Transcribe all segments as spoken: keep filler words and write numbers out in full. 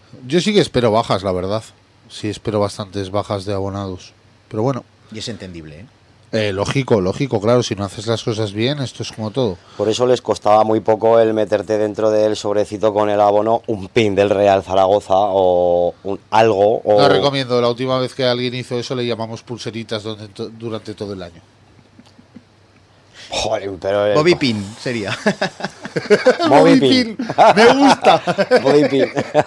Yo sí que espero bajas, la verdad. Sí espero bastantes bajas de abonados. Pero bueno. Y es entendible, ¿eh? Eh, lógico, lógico, claro, si no haces las cosas bien, esto es como todo. Por eso les costaba muy poco el meterte dentro del sobrecito con el abono un pin del Real Zaragoza o un algo. O... No recomiendo, la última vez que alguien hizo eso le llamamos pulseritas donde, to, durante todo el año. Joder, pero... El... Bobby Pin sería. Bobby Pin. Me gusta. Bobby Pin.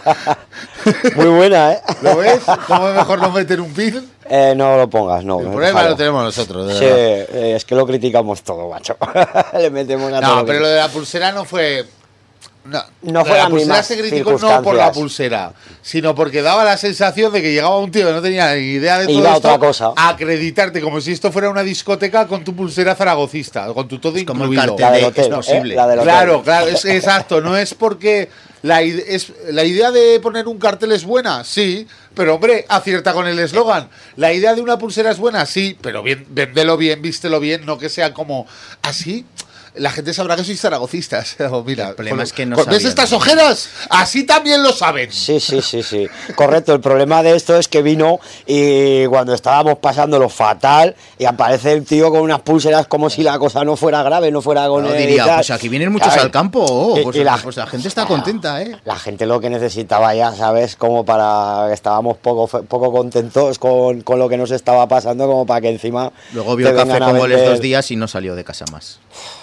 Muy buena, ¿eh? ¿Lo ves? ¿Cómo es mejor no meter un pin? Eh, no lo pongas, no. El problema lo tenemos nosotros, de sí, verdad. Eh, es que lo criticamos todo, macho. Le metemos a no, todo. No, pero lo de la pulsera no fue... No, no fue la la pulsera se criticó no por la pulsera, sino porque daba la sensación de que llegaba un tío que no tenía ni idea de todo Iba esto otra cosa. a acreditarte como si esto fuera una discoteca con tu pulsera zaragocista, con tu todo es incluido. Como el cartel la del de, hotel, es posible. ¿eh? La del hotel. Claro, claro, es exacto, no es porque la, es, la idea de poner un cartel es buena, sí, pero hombre, acierta con el eslogan. La idea de una pulsera es buena, sí, pero bien, véndelo bien, vístelo bien, no que sea como así. La gente sabrá que sois zaragocistas. Oh, mira, el problema con, es que no ¿ves sabían, estas ¿no? ojeras? Así también lo saben. Sí, sí, sí, sí. Correcto, el problema de esto es que vino y cuando estábamos pasándolo fatal y aparece el tío con unas pulseras como si la cosa no fuera grave, no fuera con No, él diría, y tal. pues aquí vienen muchos ¿sabes? al campo, oh, Y- pues, y la- pues la gente está contenta, ¿eh? La gente lo que necesitaba ya, ¿sabes? Como para... Estábamos poco, poco contentos con, con lo que nos estaba pasando, como para que encima... Luego vio te Café vengan a con goles vender- dos días y no salió de casa más.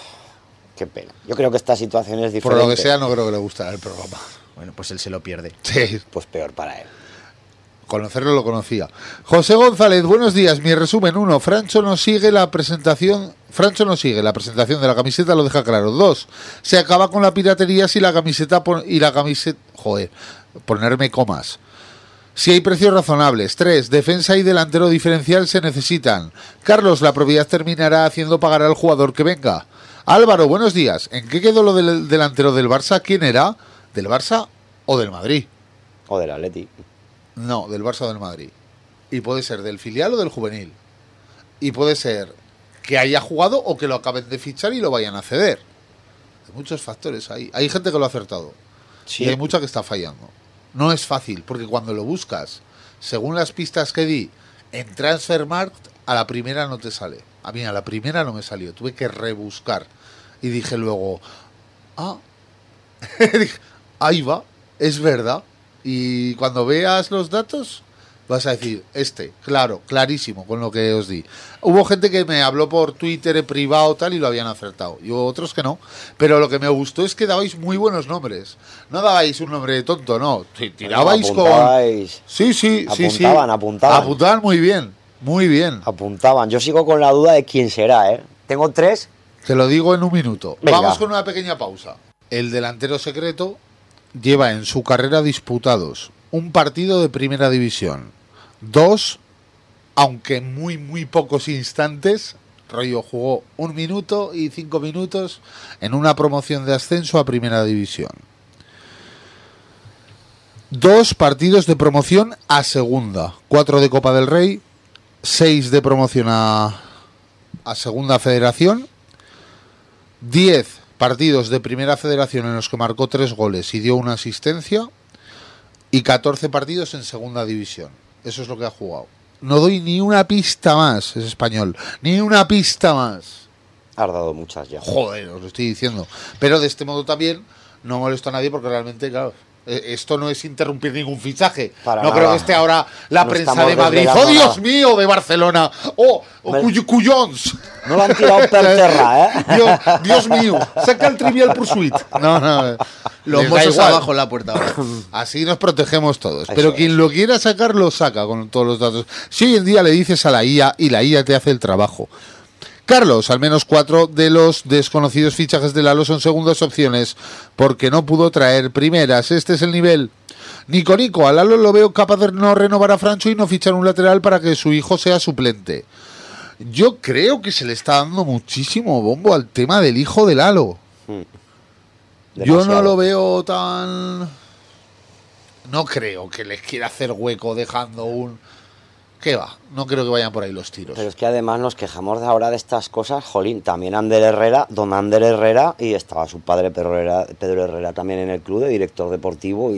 Qué pena. Yo creo que esta situación es Por diferente. lo que sea, no creo que le gustará el programa. Bueno, pues él se lo pierde. Sí, Pues peor para él. conocerlo lo conocía. José González, buenos días. Mi resumen: uno, Francho no sigue la presentación. Francho no sigue la presentación de la camiseta, lo deja claro. Dos, se acaba con la piratería si la camiseta pon- y la camiseta, joder, ponerme comas. Si hay precios razonables. Tres, defensa y delantero diferencial se necesitan. Carlos, la propiedad terminará haciendo pagar al jugador que venga. Álvaro, buenos días. ¿En qué quedó lo del delantero del Barça? ¿Quién era? ¿Del Barça o del Madrid? O del Atleti. No, del Barça o del Madrid. Y puede ser del filial o del juvenil. Y puede ser que haya jugado o que lo acaben de fichar y lo vayan a ceder. Hay muchos factores ahí. Hay gente que lo ha acertado. Sí. Y hay mucha que está fallando. No es fácil, porque cuando lo buscas, según las pistas que di, en Transfermarkt, a la primera no te sale. A mí a la primera no me salió. Tuve que rebuscar. Y dije luego, ah, dije, ahí va, es verdad. Y cuando veas los datos, vas a decir, este, claro, clarísimo, con lo que os di. Hubo gente que me habló por Twitter en privado tal y lo habían acertado. Y hubo otros que no. Pero lo que me gustó es que dabais muy buenos nombres. No dabais un nombre tonto, no. Tirabais con... Apuntabais. Sí, sí, sí, sí. Apuntaban, apuntaban. Apuntaban muy bien, muy bien. Apuntaban. Yo sigo con la duda de quién será, ¿eh? Tengo tres. Te lo digo en un minuto. Venga. Vamos con una pequeña pausa. El delantero secreto lleva en su carrera disputados un partido de primera división, dos, aunque en muy muy pocos instantes, rollo jugó un minuto y cinco minutos en una promoción de ascenso a primera división. Dos partidos de promoción a segunda, cuatro de Copa del Rey, seis de promoción a, a segunda federación, diez partidos de primera federación en los que marcó tres goles y dio una asistencia, y catorce partidos en segunda división. Eso es lo que ha jugado. No doy ni una pista más, es español, ni una pista más. Has dado muchas ya. Joder, os lo estoy diciendo. Pero de este modo también no molesto a nadie porque realmente, claro, esto no es interrumpir ningún fichaje. Para no nada. creo que esté ahora la No prensa estamos de Madrid. ¡Oh, desvelando Dios nada. mío! De Barcelona. ¡Oh! oh Me- Cuy- Cuyons! No lo han tirado per terra, ¿eh? Dios, Dios mío, saca el Trivial Pursuit. No, no. Los les da mozos igual. abajo en la puerta ahora. Así nos protegemos todos. Eso Pero quien es. lo quiera sacar, lo saca con todos los datos. Si hoy en día le dices a la I A y la I A te hace el trabajo. Carlos, al menos cuatro de los desconocidos fichajes de Lalo son segundas opciones porque no pudo traer primeras. Este es el nivel. Nico Nico, a Lalo lo veo capaz de no renovar a Francho y no fichar un lateral para que su hijo sea suplente. Yo creo que se le está dando muchísimo bombo al tema del hijo de Lalo. Yo no Demasiado. lo veo tan... No creo que les quiera hacer hueco dejando un... ¿Qué va? No creo que vayan por ahí los tiros. Pero es que además nos quejamos de ahora de estas cosas, jolín, también Ander Herrera, don Ander Herrera, y estaba su padre Pedro Herrera, Pedro Herrera también en el club de director deportivo, y